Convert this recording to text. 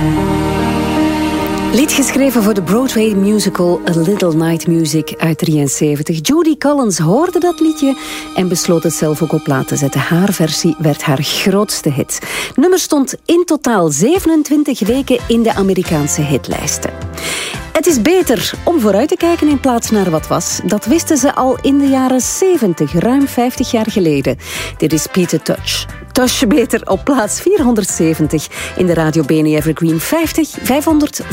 Lied geschreven voor de Broadway musical A Little Night Music uit 1973. Judy Collins hoorde dat liedje en besloot het zelf ook op plaat te zetten. Haar versie werd haar grootste hit. Het nummer stond in totaal 27 weken in de Amerikaanse hitlijsten. Het is beter om vooruit te kijken in plaats naar wat was. Dat wisten ze al in de jaren 70, ruim 50 jaar geleden. Dit is Peter Tosh. Tosh beter op plaats 470 in de Radio BNI Evergreen 500